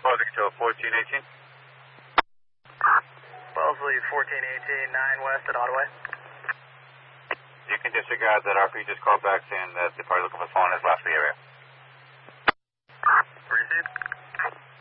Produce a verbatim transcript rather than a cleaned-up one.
Wellesley Control, fourteen eighteen. Wellesley, fourteen eighteen, nine west at Ottawa. You can disregard that R P just called back saying that the party looking for phone has left the area.